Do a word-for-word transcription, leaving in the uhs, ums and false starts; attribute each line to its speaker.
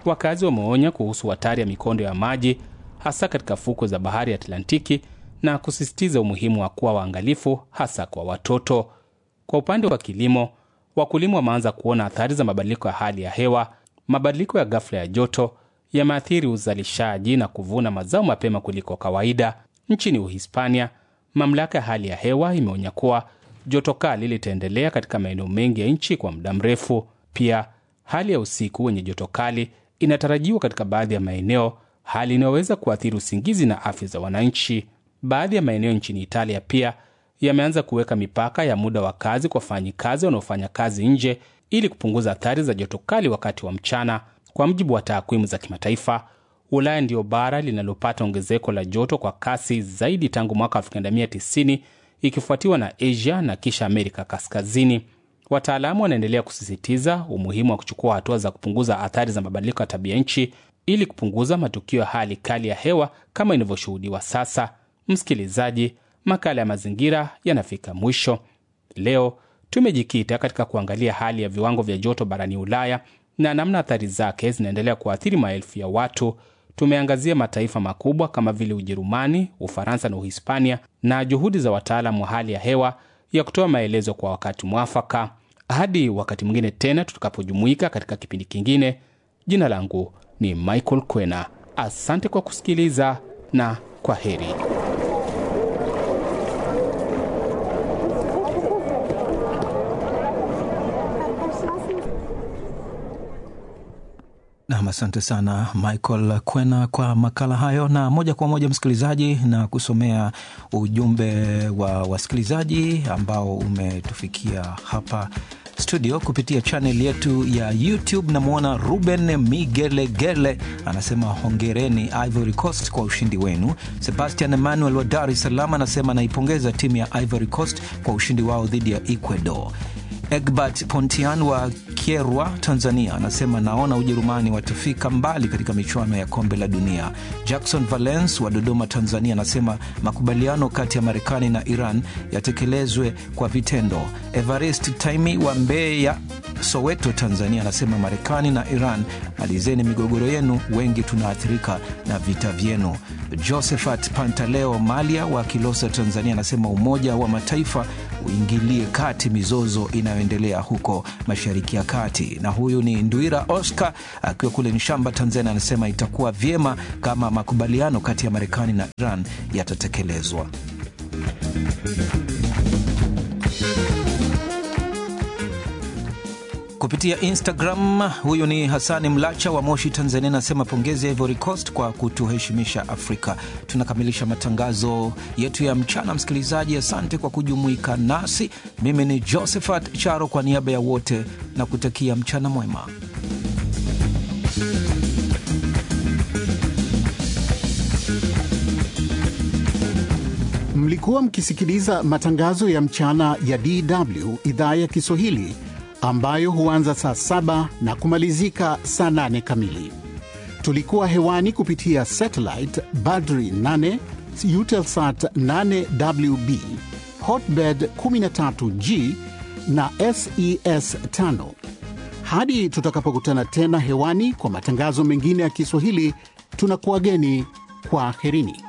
Speaker 1: Wakazi wameonya kuhusu hatari ya mikondo ya maji hasa katika fukwe za bahari ya Atlantiki na kusisitiza umuhimu wa kuwa waangalifu hasa kwa watoto. Kwa upande wa kilimo, wakulima wameanza kuona athari za mabadiliko ya hali ya hewa. Mabadiliko ya ghafla ya joto yameathiri uzalishaji na kuvuna mazao mapema kuliko kawaida. Nchini Uhispania, mamlaka ya hali ya hewa imeonya kuwa joto kali litaendelea katika maeneo mengi ya nchi kwa muda mrefu. Pia, hali ya usiku wenye joto kali inatarajiwa katika baadhi ya maeneo, hali inayoweza kuathiri usingizi na afya za wananchi. Baadhi ya maeneo nchini Italia pia yameanza kuweka mipaka ya muda wa kazi kwa wafanyakazi wanaofanya kazi nje ili kupunguza athari za joto kali wakati wa mchana. Kwa mujibu wa takwimu za kimataifa, Ulaya ndio bara linalopata ongezeko la joto kwa kasi zaidi tangu mwaka elfu moja mia tisa tisini, ikifuatiwa na Asia na kisha Amerika Kaskazini. Wataalamu wanaendelea kusisitiza umuhimu wa kuchukua hatua za kupunguza athari za mabadiliko ya tabia nchi ili kupunguza matukio ya hali kali ya hewa kama inavyoshuhudiwa sasa. Msikilizaji, makala ya mazingira yanafika mwisho. Leo tumejikita katika kuangalia hali ya viwango vya joto barani Ulaya na namna athari zake zinaendelea kuathiri maelfu ya watu. Tumeangazia mataifa makubwa kama vile Ujerumani, Ufaransa na Uhispania na juhudi za wataalamu wa hali ya hewa ya kutoa maelezo kwa wakati mwafaka. Hadi wakati mwingine tena tutakapojumuika katika kipindi kingine. Jina langu ni Michael Kwena. Asante kwa kusikiliza na kwa heri.
Speaker 2: Na asante sana Michael Kwena kwa makala hayo, na moja kwa moja msikilizaji na kusomea ujumbe wa wasikilizaji ambao umetufikia hapa studio kupitia channel yetu ya YouTube. Na muona Ruben Migelegele anasema hongereni Ivory Coast kwa ushindi wenu. Sebastian Emmanuel wa Dar es Salaam anasema naipongeza timu ya Ivory Coast kwa ushindi wao dhidi ya Ecuador. Egbert Pontian wa Kierwa, Tanzania anasema naona Ujerumani watafika mbali katika michuano ya kombe la dunia. Jackson Valence wa Dodoma, Tanzania anasema makubaliano kati ya Marekani na Iran yatekelezwe kwa vitendo. Evarist Taimi wa Mbeya, Soweto, Tanzania anasema Marekani na Iran, malizeni migogoro yenu, wengi tunaathirika na vita vyenu. Josephat Pantaleo Malia wa Kilosa, Tanzania anasema Umoja wa Mataifa uingilie kati mizozo inayoendelea huko Mashariki ya Kati. Na huyu ni Nduira Oscar akiwa kule Nshamba, Tanzania anasema itakuwa vyema kama makubaliano kati ya Marekani na Iran yatatekelezwa. Kupitia Instagram, huyu ni Hasani Mlacha wa Moshi, Tanzania anasema pongezi Ivory Coast kwa kutuheshimisha Afrika. Tunakamilisha matangazo yetu ya mchana msikilizaji, asante kwa kujumuika nasi. Mimi ni Josephat Charo kwa niaba ya wote na kutakia mchana mwema.
Speaker 3: Mlikuwa mkisikiliza matangazo ya mchana ya D W idhaa ya Kiswahili ambayo huanza saa saba na kumalizika saa nane kamili. Tulikuwa hewani kupitia satellite Badri nane, Eutelsat nane W B, Hotbird kumi na tatu G na S E S tano. Hadi tutakapokutana tena hewani kwa matangazo mengine ya Kiswahili, tunakuageni kwa herini.